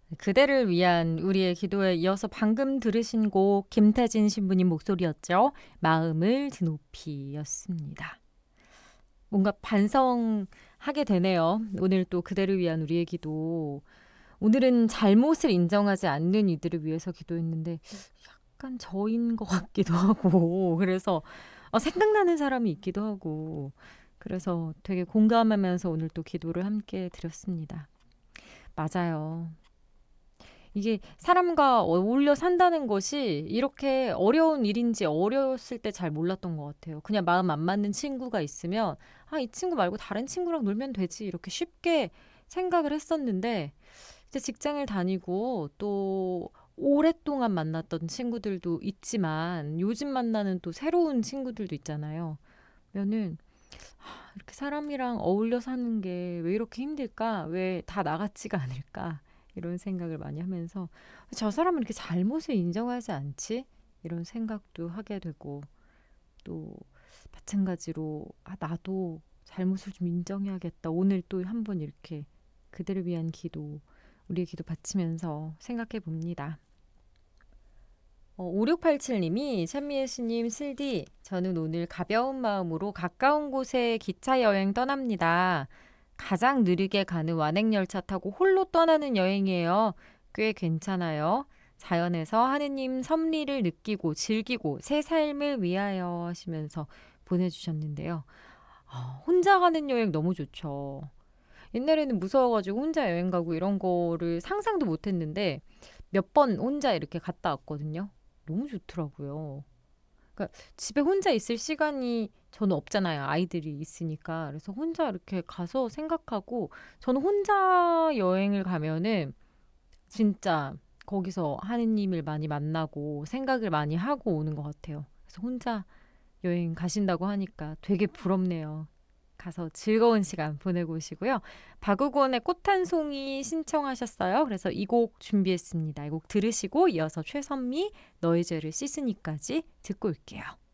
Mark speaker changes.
Speaker 1: 그대를 위한 우리의 기도에 이어서 방금 들으신 곡 김태진 신부님 목소리였죠. 마음을 드높이였습니다. 뭔가 반성하게 되네요. 오늘 또 그대를 위한 우리의 기도. 오늘은 잘못을 인정하지 않는 이들을 위해서 기도했는데 약간 저인 것 같기도 하고 그래서 생각나는 사람이 있기도 하고 그래서 되게 공감하면서 오늘 또 기도를 함께 드렸습니다. 맞아요. 이게 사람과 어울려 산다는 것이 이렇게 어려운 일인지 어려웠을 때 잘 몰랐던 것 같아요. 그냥 마음 안 맞는 친구가 있으면 이 친구 말고 다른 친구랑 놀면 되지 이렇게 쉽게 생각을 했었는데 이제 직장을 다니고 또 오랫동안 만났던 친구들도 있지만 요즘 만나는 또 새로운 친구들도 있잖아요. 면은 이렇게 사람이랑 어울려 사는 게 왜 이렇게 힘들까? 왜 다 나 같지가 않을까? 이런 생각을 많이 하면서 저 사람은 이렇게 잘못을 인정하지 않지? 이런 생각도 하게 되고 또 마찬가지로 나도 잘못을 좀 인정해야겠다. 오늘 또 한번 이렇게 그들을 위한 기도, 우리의 기도 바치면서 생각해 봅니다. 5687님이 찬미애 씨님 슬디 저는 오늘 가벼운 마음으로 가까운 곳에 기차 여행 떠납니다. 가장 느리게 가는 완행열차 타고 홀로 떠나는 여행이에요. 꽤 괜찮아요. 자연에서 하느님 섭리를 느끼고 즐기고 새 삶을 위하여 하시면서 보내주셨는데요. 혼자 가는 여행 너무 좋죠. 옛날에는 무서워가지고 혼자 여행 가고 이런 거를 상상도 못 했는데 몇 번 혼자 이렇게 갔다 왔거든요. 너무 좋더라고요. 그러니까 집에 혼자 있을 시간이 저는 없잖아요. 아이들이 있으니까. 그래서 혼자 이렇게 가서 생각하고 저는 혼자 여행을 가면은 진짜 거기서 하느님을 많이 만나고 생각을 많이 하고 오는 것 같아요. 그래서 혼자 여행 가신다고 하니까 되게 부럽네요. 가서 즐거운 시간 보내고 오시고요. 박우곤의 꽃 한 송이 신청하셨어요. 그래서 이 곡 준비했습니다. 이 곡 들으시고 이어서 최선미 너의 죄를 씻으니까지 듣고 올게요.